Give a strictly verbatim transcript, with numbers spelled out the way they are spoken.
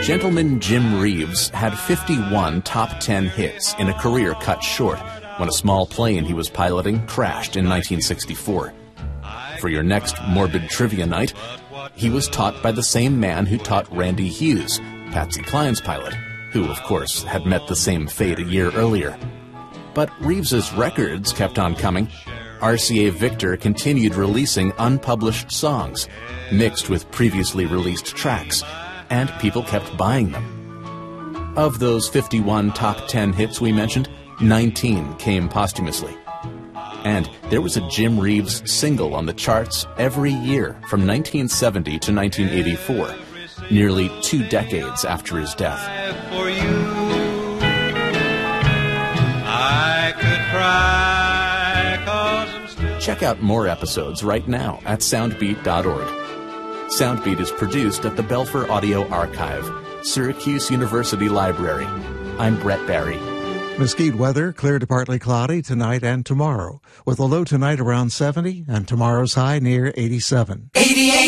Gentleman Jim Reeves had fifty-one top ten hits in a career cut short when a small plane he was piloting crashed in nineteen sixty-four. For your next morbid trivia night, he was taught by the same man who taught Randy Hughes, Patsy Cline's pilot, who, of course, had met the same fate a year earlier. But Reeves's records kept on coming. R C A Victor continued releasing unpublished songs, mixed with previously released tracks, and people kept buying them. Of those fifty-one top ten hits we mentioned, nineteen came posthumously. And there was a Jim Reeves single on the charts every year from nineteen seventy to nineteen eighty-four, nearly two decades after his death. For you, I could cry 'cause I'm still... Check out more episodes right now at soundbeat dot org. Soundbeat is produced at the Belfer Audio Archive, Syracuse University Library. I'm Brett Barry. Mesquite weather, clear to partly cloudy tonight and tomorrow, with a low tonight around seventy and tomorrow's high near eighty-seven. eighty-eight